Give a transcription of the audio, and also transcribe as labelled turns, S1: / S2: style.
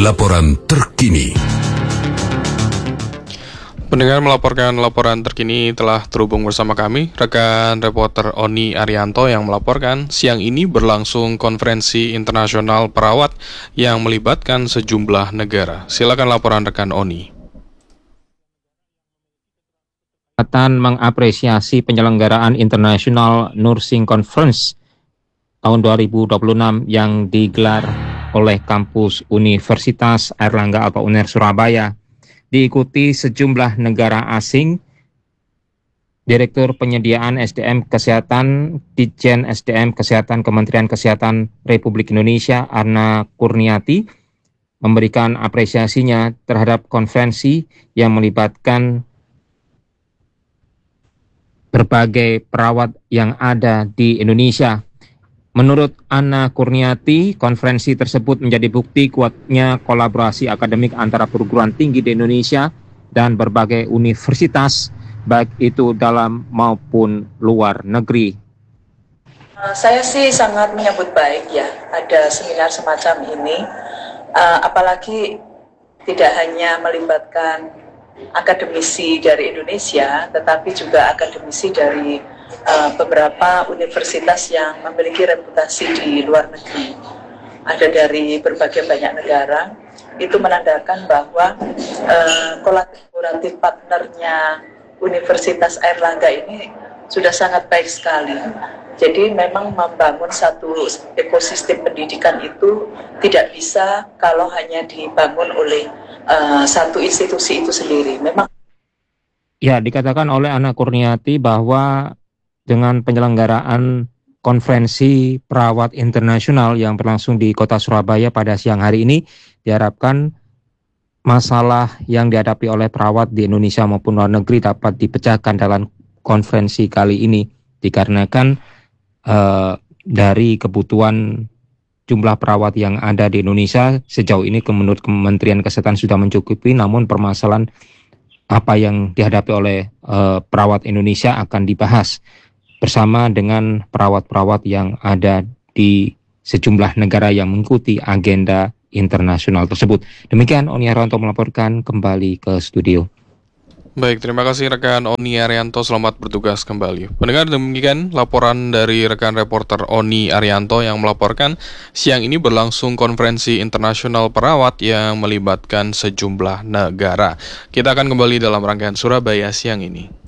S1: laporan terkini.
S2: Pendengar melaporkan laporan terkini telah terhubung bersama kami, rekan reporter Oni Arianto yang melaporkan siang ini berlangsung konferensi internasional perawat yang melibatkan sejumlah negara. Silakan laporan rekan Oni.
S3: Mengapresiasi penyelenggaraan International Nursing Conference tahun 2026 yang digelar oleh kampus Universitas Airlangga atau UNER Surabaya, diikuti sejumlah negara asing. Direktur Penyediaan SDM Kesehatan Ditjen SDM Kesehatan Kementerian Kesehatan Republik Indonesia Anna Kurniati memberikan apresiasinya terhadap konferensi yang melibatkan berbagai perawat yang ada di Indonesia. Menurut Anna Kurniati, konferensi tersebut menjadi bukti kuatnya kolaborasi akademik antara perguruan tinggi di Indonesia dan berbagai universitas, baik itu dalam maupun luar negeri.
S4: Saya sih sangat menyambut baik ya, ada seminar semacam ini, apalagi tidak hanya melibatkan akademisi dari Indonesia, tetapi juga akademisi dari beberapa universitas yang memiliki reputasi di luar negeri. Ada dari berbagai banyak negara. Itu menandakan bahwa kolaboratif partnernya Universitas Airlangga ini sudah sangat baik sekali. Jadi memang membangun satu ekosistem pendidikan itu tidak bisa kalau hanya dibangun oleh satu institusi itu sendiri. Memang
S3: ya, dikatakan oleh Anna Kurniati bahwa dengan penyelenggaraan konferensi perawat internasional yang berlangsung di kota Surabaya pada siang hari ini, diharapkan masalah yang dihadapi oleh perawat di Indonesia maupun luar negeri dapat dipecahkan dalam konferensi kali ini, dikarenakan dari kebutuhan jumlah perawat yang ada di Indonesia sejauh ini menurut Kementerian Kesehatan sudah mencukupi, namun permasalahan apa yang dihadapi oleh perawat Indonesia akan dibahas bersama dengan perawat-perawat yang ada di sejumlah negara yang mengikuti agenda internasional tersebut. Demikian Oni Arianto melaporkan kembali ke studio.
S2: Baik, terima kasih rekan Oni Arianto, selamat bertugas kembali. Pendengar, demikian laporan dari rekan reporter Oni Arianto yang melaporkan siang ini berlangsung konferensi internasional perawat yang melibatkan sejumlah negara. Kita akan kembali dalam rangkaian Surabaya siang ini.